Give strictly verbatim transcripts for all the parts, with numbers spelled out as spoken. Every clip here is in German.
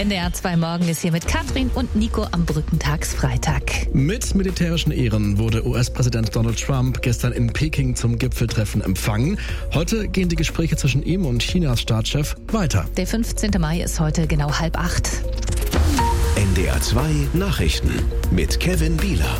N D R zwei Morgen ist hier mit Katrin und Nico am Brückentagsfreitag. Mit militärischen Ehren wurde U S-Präsident Donald Trump gestern in Peking zum Gipfeltreffen empfangen. Heute gehen die Gespräche zwischen ihm und Chinas Staatschef weiter. Der fünfzehnten Mai ist heute genau halb acht. N D R zwei Nachrichten mit Kevin Bieler.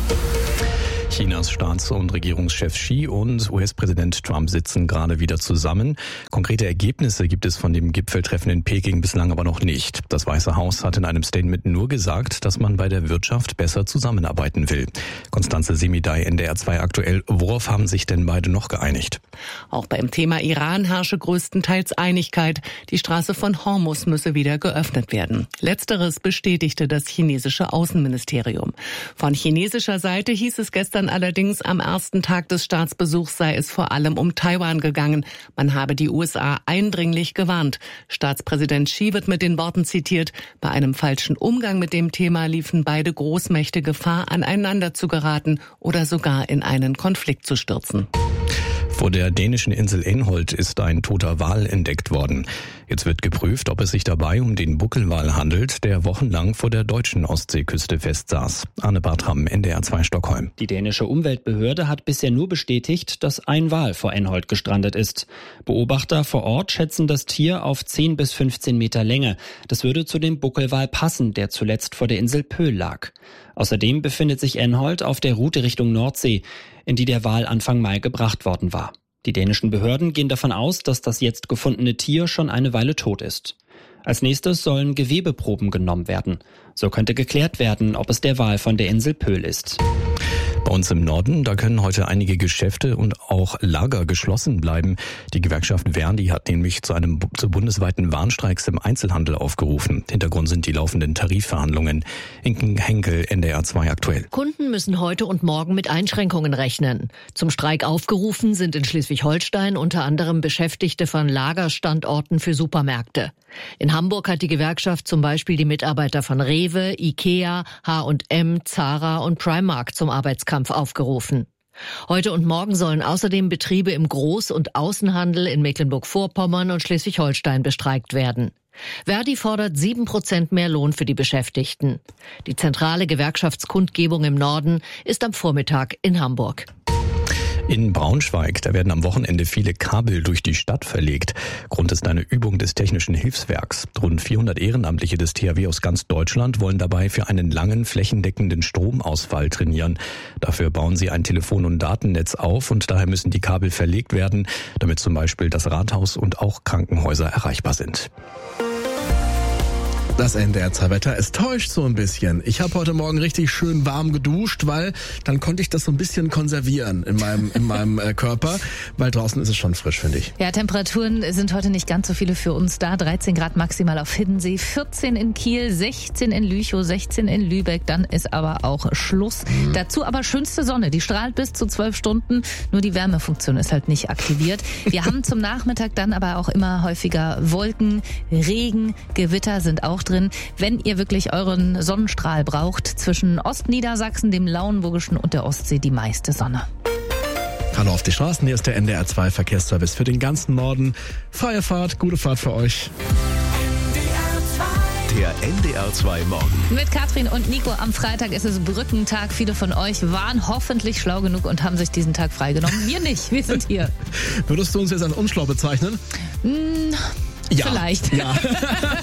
Chinas Staats- und Regierungschef Xi und U S-Präsident Trump sitzen gerade wieder zusammen. Konkrete Ergebnisse gibt es von dem Gipfeltreffen in Peking bislang aber noch nicht. Das Weiße Haus hat in einem Statement nur gesagt, dass man bei der Wirtschaft besser zusammenarbeiten will. Konstanze Semidai, N D R zwei aktuell. Worauf haben sich denn beide noch geeinigt? Auch beim Thema Iran herrsche größtenteils Einigkeit. Die Straße von Hormuz müsse wieder geöffnet werden. Letzteres bestätigte das chinesische Außenministerium. Von chinesischer Seite hieß es gestern allerdings, am ersten Tag des Staatsbesuchs sei es vor allem um Taiwan gegangen. Man habe die U S A eindringlich gewarnt. Staatspräsident Xi wird mit den Worten zitiert: Bei einem falschen Umgang mit dem Thema liefen beide Großmächte Gefahr, aneinander zu geraten oder sogar in einen Konflikt zu stürzen. Vor der dänischen Insel Enholt ist ein toter Wal entdeckt worden. Jetzt wird geprüft, ob es sich dabei um den Buckelwal handelt, der wochenlang vor der deutschen Ostseeküste festsaß. Arne Bartram, N D R zwei Stockholm. Die dänische Umweltbehörde hat bisher nur bestätigt, dass ein Wal vor Enholt gestrandet ist. Beobachter vor Ort schätzen das Tier auf zehn bis fünfzehn Meter Länge. Das würde zu dem Buckelwal passen, der zuletzt vor der Insel Pöhl lag. Außerdem befindet sich Enholt auf der Route Richtung Nordsee, in die der Wal Anfang Mai gebracht worden war. Die dänischen Behörden gehen davon aus, dass das jetzt gefundene Tier schon eine Weile tot ist. Als nächstes sollen Gewebeproben genommen werden. So könnte geklärt werden, ob es der Wal von der Insel Pöhl ist. Bei uns im Norden, da können heute einige Geschäfte und auch Lager geschlossen bleiben. Die Gewerkschaft Verdi hat nämlich zu einem zu bundesweiten Warnstreiks im Einzelhandel aufgerufen. Hintergrund sind die laufenden Tarifverhandlungen. Inken Henkel, N D R zwei aktuell. Kunden müssen heute und morgen mit Einschränkungen rechnen. Zum Streik aufgerufen sind in Schleswig-Holstein unter anderem Beschäftigte von Lagerstandorten für Supermärkte. In Hamburg hat die Gewerkschaft zum Beispiel die Mitarbeiter von Rewe, Ikea, H und M, Zara und Primark zum Arbeitskampf aufgerufen. Heute und morgen sollen außerdem Betriebe im Groß- und Außenhandel in Mecklenburg-Vorpommern und Schleswig-Holstein bestreikt werden. Verdi fordert sieben Prozent mehr Lohn für die Beschäftigten. Die zentrale Gewerkschaftskundgebung im Norden ist am Vormittag in Hamburg. In Braunschweig, da werden am Wochenende viele Kabel durch die Stadt verlegt. Grund ist eine Übung des Technischen Hilfswerks. Rund vierhundert Ehrenamtliche des T H W aus ganz Deutschland wollen dabei für einen langen, flächendeckenden Stromausfall trainieren. Dafür bauen sie ein Telefon- und Datennetz auf und daher müssen die Kabel verlegt werden, damit zum Beispiel das Rathaus und auch Krankenhäuser erreichbar sind. Das N D R zwei Wetter, es täuscht so ein bisschen. Ich habe heute Morgen richtig schön warm geduscht, weil dann konnte ich das so ein bisschen konservieren in meinem in meinem äh, Körper, weil draußen ist es schon frisch, finde ich. Ja, Temperaturen sind heute nicht ganz so viele für uns da. dreizehn Grad maximal auf Hiddensee, vierzehn in Kiel, sechzehn in Lüchow, sechzehn in Lübeck. Dann ist aber auch Schluss. Mhm. Dazu aber schönste Sonne, die strahlt bis zu zwölf Stunden. Nur die Wärmefunktion ist halt nicht aktiviert. Wir haben zum Nachmittag dann aber auch immer häufiger Wolken, Regen, Gewitter sind auch drin. Wenn ihr wirklich euren Sonnenstrahl braucht, zwischen Ostniedersachsen, dem Lauenburgischen und der Ostsee die meiste Sonne. Hallo auf die Straßen, hier ist der N D R zwei Verkehrsservice für den ganzen Norden. Freie Fahrt, gute Fahrt für euch. Der N D R zwei Morgen. Mit Katrin und Nico am Freitag ist es Brückentag. Viele von euch waren hoffentlich schlau genug und haben sich diesen Tag freigenommen. Wir nicht, wir sind hier. Würdest du uns jetzt als unschlau bezeichnen? Hm, ja. Vielleicht. Ja.